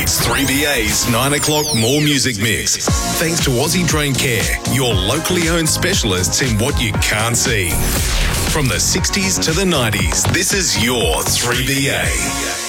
It's 3BA's 9 o'clock More Music Mix. Thanks to Aussie Drain Care, your locally owned specialists in what you can't see. From the 60s to the 90s, this is your 3BA.